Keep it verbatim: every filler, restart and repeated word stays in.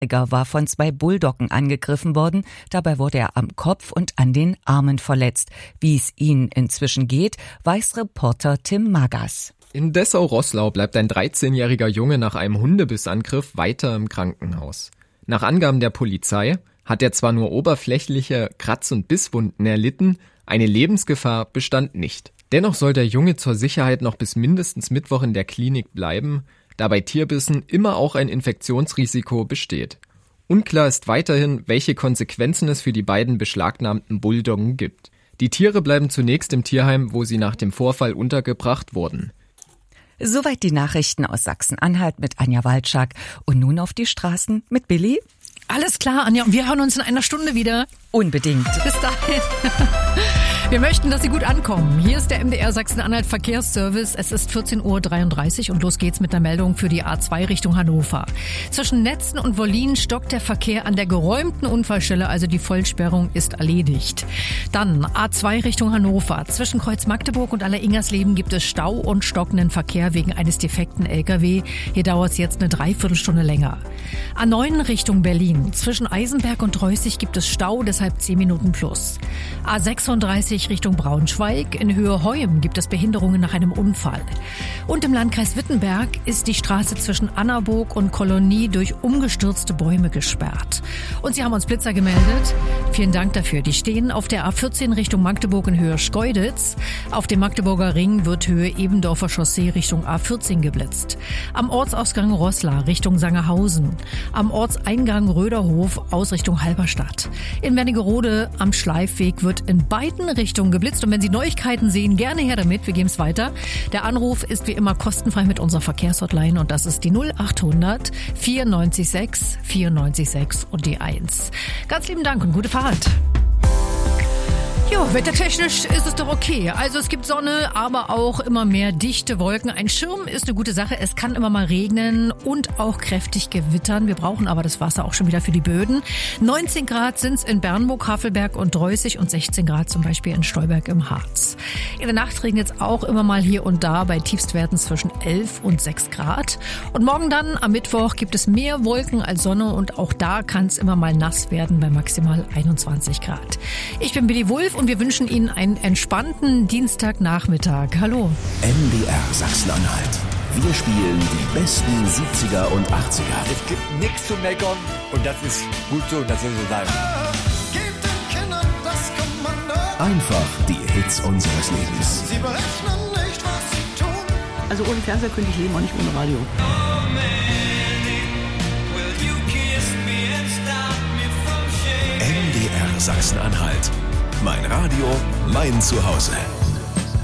war von zwei Bulldoggen angegriffen worden. Dabei wurde er am Kopf und an den Armen verletzt. Wie es ihm inzwischen geht, weiß Reporter Tim Magas. In Dessau-Roßlau bleibt ein dreizehnjähriger Junge nach einem Hundebissangriff weiter im Krankenhaus. Nach Angaben der Polizei hat er zwar nur oberflächliche Kratz- und Bisswunden erlitten, eine Lebensgefahr bestand nicht. Dennoch soll der Junge zur Sicherheit noch bis mindestens Mittwoch in der Klinik bleiben, da bei Tierbissen immer auch ein Infektionsrisiko besteht. Unklar ist weiterhin, welche Konsequenzen es für die beiden beschlagnahmten Bulldoggen gibt. Die Tiere bleiben zunächst im Tierheim, wo sie nach dem Vorfall untergebracht wurden. Soweit die Nachrichten aus Sachsen-Anhalt mit Anja Walczak. Und nun auf die Straßen mit Billy. Alles klar, Anja, und wir hören uns in einer Stunde wieder. Unbedingt. Bis dahin. Wir möchten, dass Sie gut ankommen. Hier ist der M D R Sachsen-Anhalt Verkehrsservice. Es ist vierzehn Uhr dreiunddreißig und los geht's mit der Meldung für die A zwei Richtung Hannover. Zwischen Netzen und Wollin stockt der Verkehr an der geräumten Unfallstelle, also die Vollsperrung ist erledigt. Dann A zwei Richtung Hannover. Zwischen Kreuz Magdeburg und Aller-Ingersleben gibt es Stau und stockenden Verkehr wegen eines defekten L K W. Hier dauert es jetzt eine Dreiviertelstunde länger. A neun Richtung Berlin. Zwischen Eisenberg und Reußig gibt es Stau, deshalb zehn Minuten plus. A sechsunddreißig Richtung Braunschweig. In Höhe Heum gibt es Behinderungen nach einem Unfall. Und im Landkreis Wittenberg ist die Straße zwischen Annaburg und Kolonie durch umgestürzte Bäume gesperrt. Und Sie haben uns Blitzer gemeldet. Vielen Dank dafür. Die stehen auf der A vierzehn Richtung Magdeburg in Höhe Schkeuditz. Auf dem Magdeburger Ring wird Höhe Ebendorfer Chaussee Richtung A vierzehn geblitzt. Am Ortsausgang Roßla Richtung Sangerhausen. Am Ortseingang Röderhof aus Richtung Halberstadt. In Wernigerode am Schleifweg wird in beiden Richtungen geblitzt. Und wenn Sie Neuigkeiten sehen, gerne her damit. Wir geben es weiter. Der Anruf ist wie immer kostenfrei mit unserer Verkehrshotline und das ist die null achthundert vierundneunzig sechs vierundneunzig sechs und die eins. Ganz lieben Dank und gute Fahrt. Jo, wettertechnisch ist es doch okay. Also es gibt Sonne, aber auch immer mehr dichte Wolken. Ein Schirm ist eine gute Sache. Es kann immer mal regnen und auch kräftig gewittern. Wir brauchen aber das Wasser auch schon wieder für die Böden. neunzehn Grad sind es in Bernburg, Havelberg und Dreußig und sechzehn Grad zum Beispiel in Stolberg im Harz. In der Nacht regnet es auch immer mal hier und da bei Tiefstwerten zwischen elf und sechs Grad. Und morgen dann am Mittwoch gibt es mehr Wolken als Sonne und auch da kann es immer mal nass werden bei maximal einundzwanzig Grad. Ich bin Billy Wulff und wir wünschen Ihnen einen entspannten Dienstagnachmittag. Hallo. M D R Sachsen-Anhalt. Wir spielen die besten siebziger und achtziger. Es gibt nichts zu meckern und das ist gut so, das soll so sein. Gebt den Kindern das Kommando. Einfach die Hits unseres Lebens. Sie berechnen nicht, was sie tun. Also ohne Fernseher könnte ich leben, auch nicht ohne Radio. M D R Sachsen-Anhalt. Mein Radio, mein Zuhause.